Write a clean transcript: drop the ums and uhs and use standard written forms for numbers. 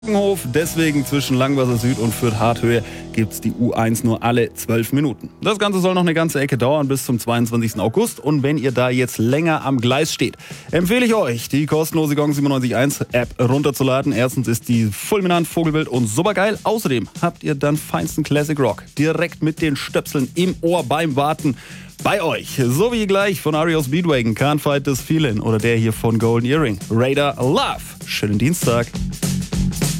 Hof. Deswegen zwischen Langwasser Süd und Fürth-Harthöhe gibt's die U1 nur alle 12 Minuten. Das Ganze soll noch eine ganze Ecke dauern bis zum 22. August. Und wenn ihr da jetzt länger am Gleis steht, empfehle ich euch, die kostenlose Gong 97.1 App runterzuladen. Erstens ist die fulminant, vogelwild und supergeil. Außerdem habt ihr dann feinsten Classic Rock direkt mit den Stöpseln im Ohr beim Warten bei euch. So wie gleich von REO Speedwagon, Can't Fight This Feeling oder der hier von Golden Earring, Radar Love. Schönen Dienstag.